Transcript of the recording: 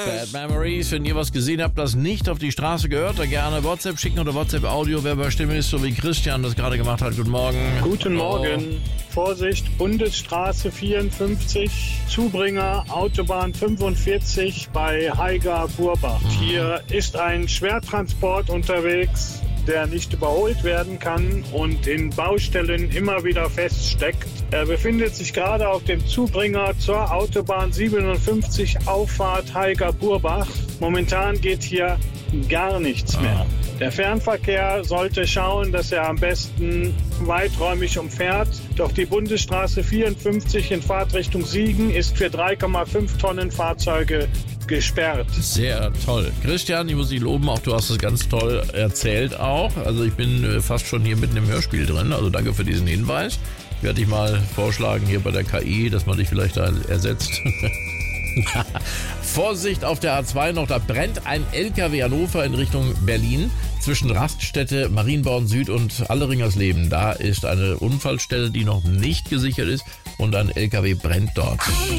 Bad Memories. Wenn ihr was gesehen habt, das nicht auf die Straße gehört, dann gerne WhatsApp schicken oder WhatsApp-Audio, wer bei Stimme ist, so wie Christian das gerade gemacht hat. Guten Morgen. Guten Morgen. Vorsicht, Bundesstraße 54, Zubringer, Autobahn 45 bei Haiger-Burbach. Hier ist ein Schwertransport unterwegs, der nicht überholt werden kann und in Baustellen immer wieder feststeckt. Er befindet sich gerade auf dem Zubringer zur Autobahn 57 Auffahrt Haiger-Burbach. Momentan geht hier gar nichts mehr. Der Fernverkehr sollte schauen, dass er am besten weiträumig umfährt. Doch die Bundesstraße 54 in Fahrtrichtung Siegen ist für 3,5 Tonnen Fahrzeuge gesperrt. Sehr toll. Christian, ich muss dich loben, auch du hast es ganz toll erzählt auch. Also ich bin fast schon hier mitten im Hörspiel drin, also danke für diesen Hinweis. Ich werde dich mal vorschlagen hier bei der KI, dass man dich vielleicht da ersetzt. Vorsicht auf der A2 noch, da brennt ein LKW Hannover in Richtung Berlin zwischen Raststätte, Marienborn Süd und Alleringersleben. Da ist eine Unfallstelle, die noch nicht gesichert ist und ein LKW brennt dort.